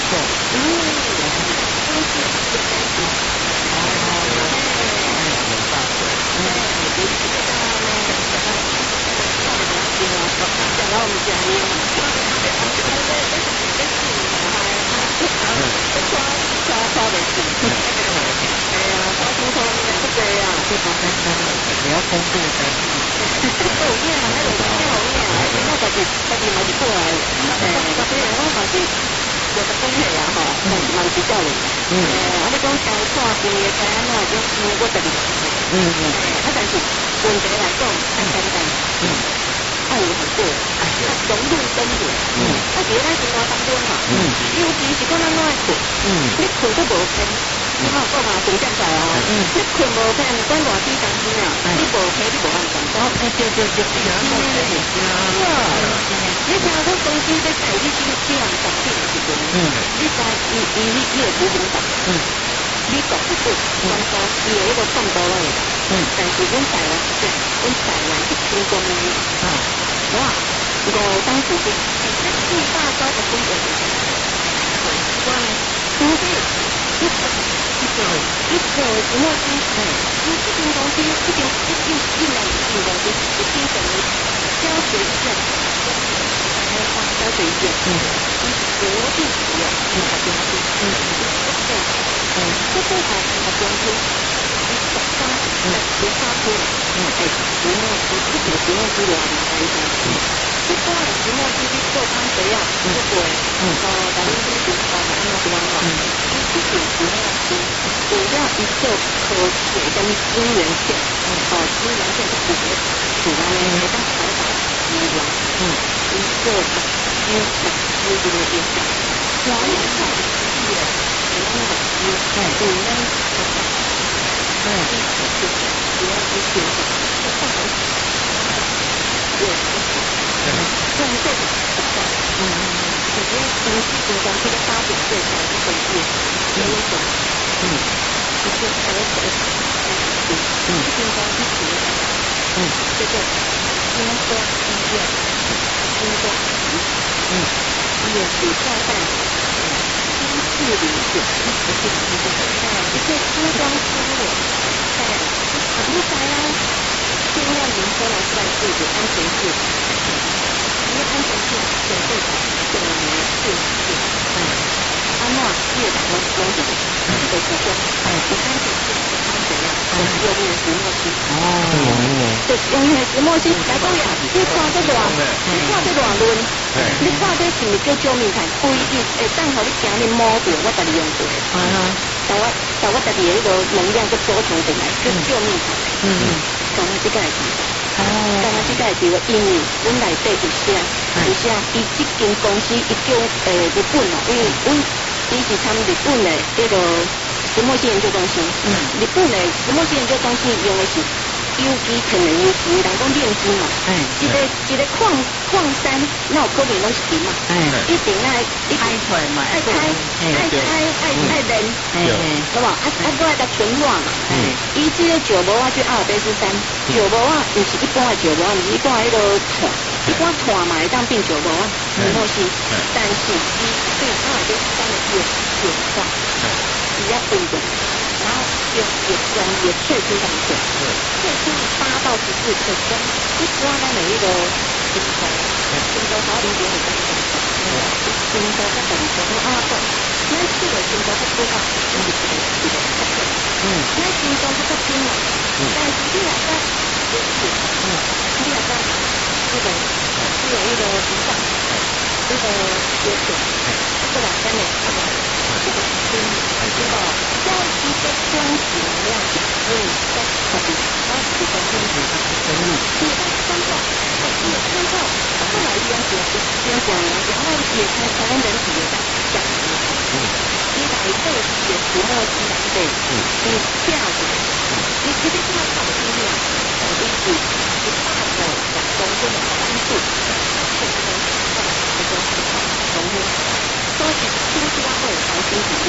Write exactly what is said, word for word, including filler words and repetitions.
错。嗯，东西不担心。哦，哎，有道理。嗯，你知道呢？讲到我们家里嘛，对对对，这是你的事嘛，哈，这夸夸夸的事。哎呀，夸出夸应该不对呀，这方面真的只要公布的。有影啊，那个真有影啊，我家己家己嘛是过来，诶，所以我嘛是有个讲起啊吼，但是嘛是比较嘞。嗯。诶，啊你讲交看病的该安怎种，因为我家己是。嗯嗯。啊，但是问题来讲，很简单。嗯。爱有很多，啊，融入生活。嗯。啊，伫咱生活当中嘛，嗯，尤其是讲咱怎爱困，嗯，你困都无偏。你好，我嘛真正在哦。嗯。你困无偏，管偌几当时啊，你无偏你无安全。哦，对对对对，是啊，是啊。是啊。你听我公司在带你去去人当地的时阵，嗯，你知伊伊伊伊会执行法，嗯，你搞不对，关说伊有一个放刀的，嗯，但是阮台湾是这样，阮台湾是轻松的，啊，哇，五当时是这四大招的风格就是，关呢，所以一个一个一个什么机，哎，你这间公司这间一一一两一间公司，这间等于交学证。交水一点，嗯，国际企业，嗯，好公司，嗯，对，嗯，这个还好公司，你早上呃别发出，嗯，哎，石墨石，这个石墨石两年来一下，嗯，这个石墨石你做汤水啊，不贵，嗯，哦，咱们这个啊，咱们这个啊，嗯，这个石墨石主要一个可水跟资源线，嗯，哦，资源线是主要主要呢，当采访资源，嗯，一个。因为有这个影响，主要是看资源，主要是资源，哎，主要是哎，主要是现象，这上头有嗯，像这种嗯，直接从基础上这个发展最好的本地，有一种嗯，就是而且嗯，嗯，应该是主要嗯，这个经过医院，经过嗯，也是在在新市里有一个地方，一个珠江公路，在很多在啊，千万名车来出来自己安全性，因为安全性绝对的，这个你是是嗯，安诺越打越多的，有这个哎，不安全性是安全量，我们用那个石墨烯哦，对，用那个石墨烯来讲呀，你看这偌，你看这偌润。你看这是毋是叫救命毯？规日会当互你行你摸着，我家己用过。啊哈，但我但我家己的迄个能量都组成进来，叫救命毯。嗯嗯，刚刚这个会记得。哦，刚刚这个会记得，因为阮内底有写，有写，伊这间公司伊叫诶日本哦，因为阮伊是参日本的迄个石墨烯研究中心。嗯，日本的石墨烯研究中心用的是。有机天然油脂，人讲炼金嘛，哎，一个一个矿矿山，那有可能拢是金嘛，哎，一定爱一开出来嘛，爱开爱开爱爱炼，哎，好不好？啊啊，搁爱甲纯化嘛，哎，伊这个石磨啊，去阿尔卑斯山，石磨啊，不是一般的石磨啊，不是一般的迄个炭，一般炭嘛会当变石磨啊，石墨烯，但是伊对阿尔卑斯山的岩岩化，比较不一样。然后有也专也萃出上去，萃出八到十四克重，一抓在每一个星球，星球好理解很多星球，星球在等球啊对，那这个星球不知道是不是这个不对，嗯，那星球是不拼了，但是你来看也是，嗯，你来看这个是有一个影响，这个有点，这个下面这个这个拼这个。在一个光子能量里，所以在可能它是一个光子生物。你在参照，哎，你参照，后来一样是先讲了，然后也才台湾人体也在讲嗯，你来这个也石墨烯来对，嗯，你下子，你你这个考试啊，考的是一大的两公分的宽度，这个后来这个是考公分，所以听说会有高新体力。